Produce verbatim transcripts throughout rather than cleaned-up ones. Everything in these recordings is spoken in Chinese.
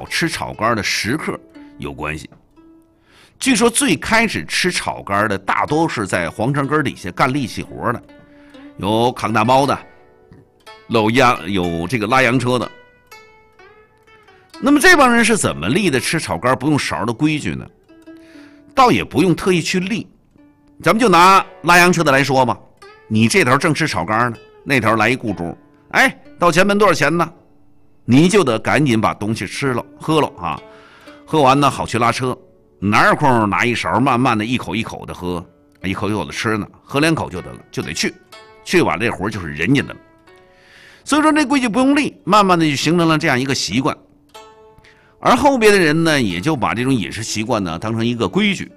吃炒肝的食客有关系。据说最开始吃炒肝的大多是在皇城根底下干力气活的，有扛大包的，搂羊有这个拉洋车的。那么这帮人是怎么立的吃炒肝不用勺的规矩呢？倒也不用特意去立，咱们就拿拉洋车的来说吧，你这头正吃炒肝呢，那头来一雇主，哎，到前门多少钱呢？你就得赶紧把东西吃了喝了啊，喝完呢好去拉车，哪有空拿一勺慢慢的一口一口的喝，一口一口的吃呢？喝两口就得了，就得去，去完这活就是人家的了。所以说这规矩不用立，慢慢的就形成了这样一个习惯。而后边的人呢，也就把这种饮食习惯呢当成一个规矩。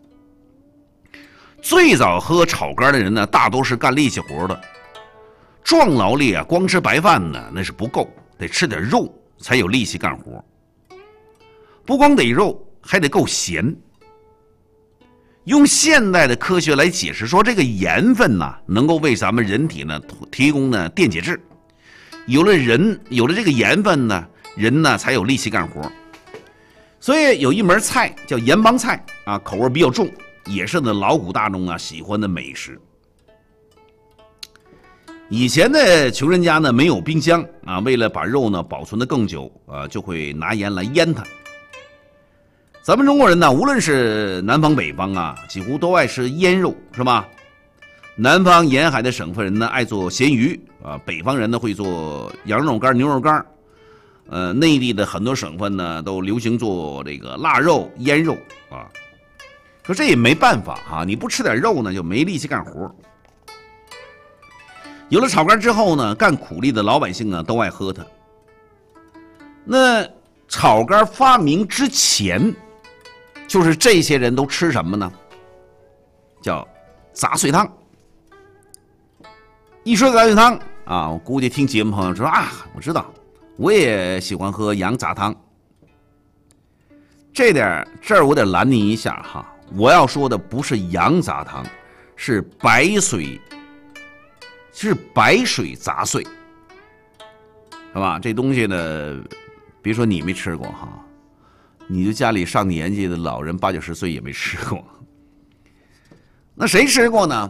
最早喝炒肝的人呢，大多是干力气活的，壮劳力啊，光吃白饭呢那是不够，得吃点肉才有力气干活。不光得肉，还得够咸。用现代的科学来解释说，这个盐分呢，能够为咱们人体呢提供呢电解质。有了人，有了这个盐分呢，人呢才有力气干活。所以有一门菜叫盐帮菜啊，口味比较重，也是呢劳苦大众啊喜欢的美食。以前的穷人家呢没有冰箱啊，为了把肉呢保存得更久啊，就会拿盐来腌它。咱们中国人呢，无论是南方北方啊，几乎都爱吃腌肉，是吧？南方沿海的省份人呢爱做咸鱼啊，北方人呢会做羊肉干、牛肉干。呃，内地的很多省份呢都流行做这个腊肉、腌肉啊。可这也没办法啊，你不吃点肉呢就没力气干活。有了炒肝之后呢，干苦力的老百姓呢都爱喝它。那炒肝发明之前，就是这些人都吃什么呢？叫杂碎汤。一说杂碎汤啊，我估计听节目朋友说啊，我知道，我也喜欢喝羊杂汤。这点这儿我得拦您一下哈，我要说的不是羊杂汤，是白水，是白水杂碎，是吧？这东西呢，别说你没吃过哈，你就家里上年纪的老人八九十岁也没吃过。那谁吃过呢？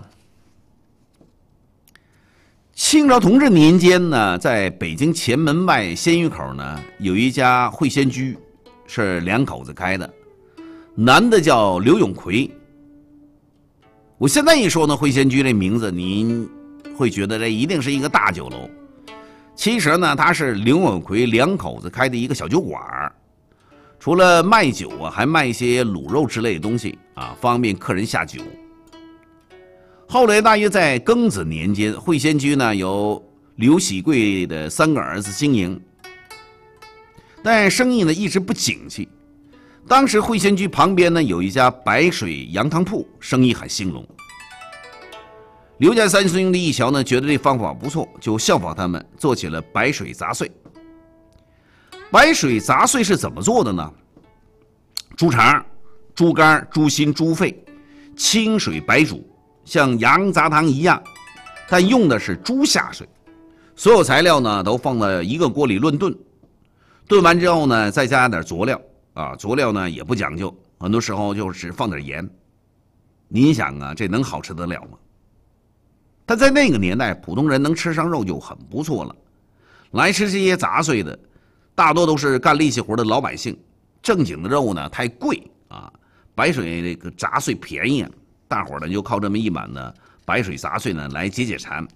清朝同治年间呢，在北京前门外鲜鱼口呢，有一家会仙居，是两口子开的，男的叫刘永奎。我现在一说呢，会仙居这名字，您会觉得这一定是一个大酒楼。其实呢，他是刘永奎两口子开的一个小酒馆，除了卖酒啊，还卖一些卤肉之类的东西啊，方便客人下酒。后来大约在庚子年间，会仙居呢由刘喜贵的三个儿子经营，但生意呢一直不景气。当时会仙居旁边呢有一家白水羊汤铺，生意很兴隆。刘家三兄弟一瞧呢，觉得这方法不错，就效仿他们做起了白水杂碎。白水杂碎是怎么做的呢？猪肠、猪肝、猪心、猪肺，清水白煮，像羊杂汤一样，但用的是猪下水。所有材料呢都放在一个锅里论炖，炖完之后呢再加点佐料啊，佐料呢也不讲究，很多时候就只放点盐。您想啊，这能好吃得了吗？但在那个年代，普通人能吃上肉就很不错了。来吃这些杂碎的，大多都是干力气活的老百姓。正经的肉呢太贵啊，白水这个杂碎便宜啊，大伙儿呢就靠这么一碗呢白水杂碎呢来解解馋。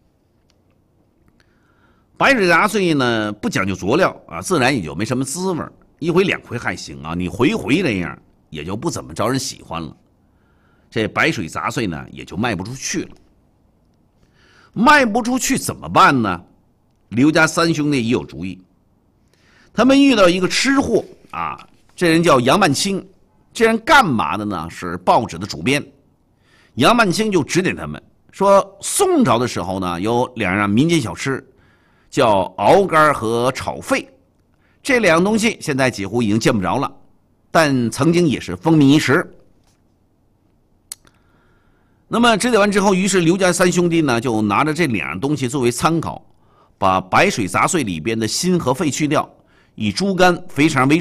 白水杂碎呢不讲究佐料啊，自然也就没什么滋味，一回两回还行啊，你回回那样也就不怎么招人喜欢了。这白水杂碎呢也就卖不出去了。卖不出去怎么办呢？刘家三兄弟也有主意。他们遇到一个吃货啊，这人叫杨万清。这人干嘛的呢？是报纸的主编。杨万清就指点他们说，宋朝的时候呢，有两样民间小吃，叫熬肝和炒肺。这两样东西现在几乎已经见不着了，但曾经也是风靡一时。那么指点完之后，于是刘家三兄弟呢就拿着这两样东西作为参考，把白水杂碎里边的心和肺去掉，以猪肝、肥肠为